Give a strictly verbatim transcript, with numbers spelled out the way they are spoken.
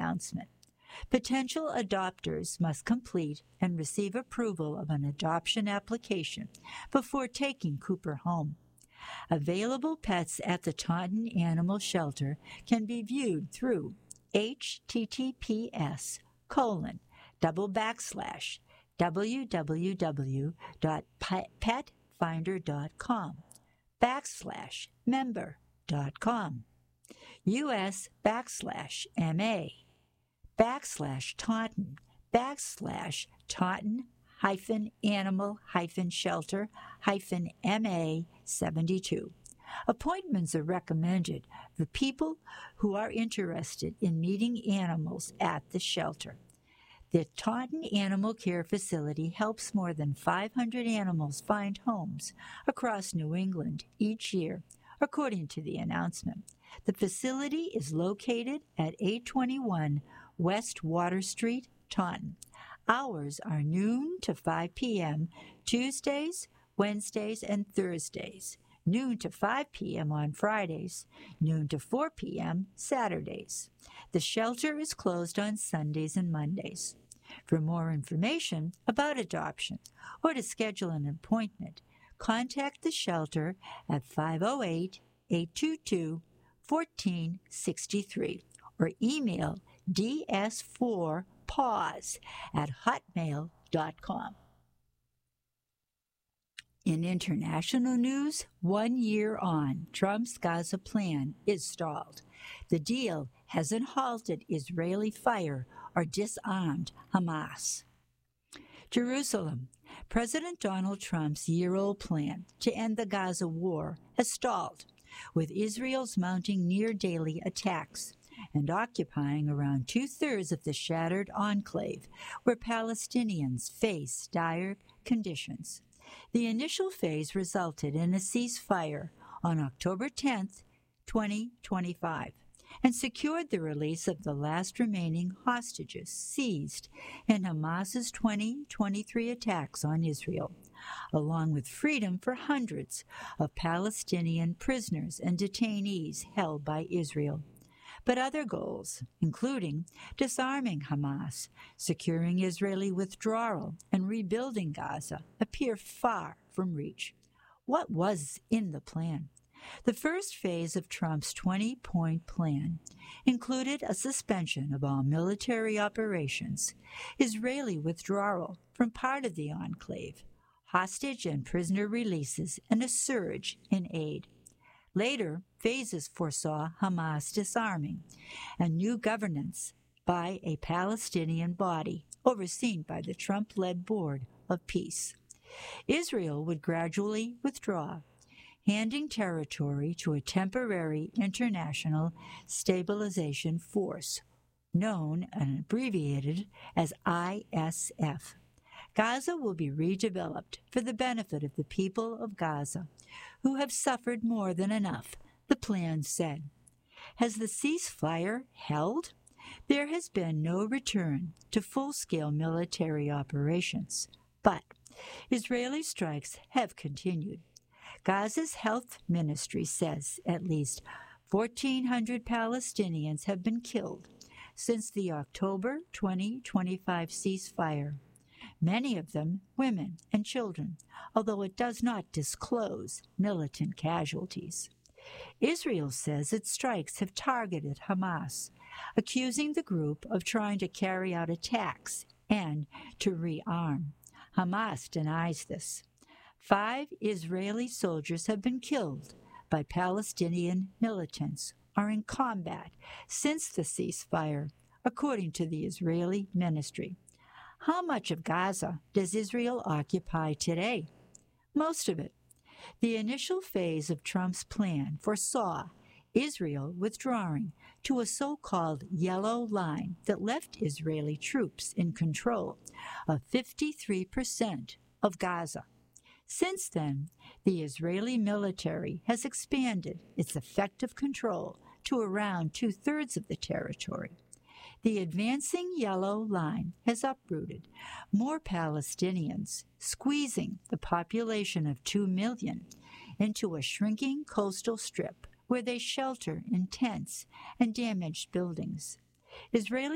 announcement. Potential adopters must complete and receive approval of an adoption application before taking Cooper home. Available pets at the Taunton Animal Shelter can be viewed through https colon double backslash www.petfinder.com backslash member.com us backslash ma backslash Taunton backslash Taunton hyphen animal hyphen shelter hyphen ma seventy-two. Appointments are recommended for people who are interested in meeting animals at the shelter. The Taunton Animal Care Facility helps more than five hundred animals find homes across New England each year, according to the announcement. The facility is located at eight twenty-one West Water Street, Taunton. Hours are noon to five p.m. Tuesdays, Wednesdays, and Thursdays, noon to five p.m. on Fridays, noon to four p.m. Saturdays. The shelter is closed on Sundays and Mondays. For more information about adoption or to schedule an appointment, contact the shelter at five oh eight, eight two two, one four six three or email d s four paws at hotmail dot com. In international news, one year on, Trump's Gaza plan is stalled. The deal hasn't halted Israeli fire or disarmed Hamas. Jerusalem. President Donald Trump's year-old plan to end the Gaza war has stalled, with Israel's mounting near-daily attacks and occupying around two-thirds of the shattered enclave where Palestinians face dire conditions. The initial phase resulted in a ceasefire on October tenth, twenty twenty-five, and secured the release of the last remaining hostages seized in Hamas's twenty twenty-three attacks on Israel, along with freedom for hundreds of Palestinian prisoners and detainees held by Israel. But other goals, including disarming Hamas, securing Israeli withdrawal, and rebuilding Gaza, appear far from reach. What was in the plan? The first phase of Trump's twenty-point plan included a suspension of all military operations, Israeli withdrawal from part of the enclave, hostage and prisoner releases, and a surge in aid. Later, phases foresaw Hamas disarming and new governance by a Palestinian body overseen by the Trump-led Board of Peace. Israel would gradually withdraw, handing territory to a temporary international stabilization force, known and abbreviated as I S F. Gaza will be redeveloped for the benefit of the people of Gaza, who have suffered more than enough, the plan said. Has the ceasefire held? There has been no return to full-scale military operations, but Israeli strikes have continued. Gaza's health ministry says at least fourteen hundred Palestinians have been killed since the October twenty twenty-five ceasefire, many of them women and children, although it does not disclose militant casualties. Israel says its strikes have targeted Hamas, accusing the group of trying to carry out attacks and to rearm. Hamas denies this. Five Israeli soldiers have been killed by Palestinian militants or in combat since the ceasefire, according to the Israeli ministry. How much of Gaza does Israel occupy today? Most of it. The initial phase of Trump's plan foresaw Israel withdrawing to a so-called yellow line that left Israeli troops in control of fifty-three percent of Gaza. Since then, the Israeli military has expanded its effective control to around two-thirds of the territory. The advancing yellow line has uprooted more Palestinians, squeezing the population of two million into a shrinking coastal strip where they shelter in tents and damaged buildings. Israeli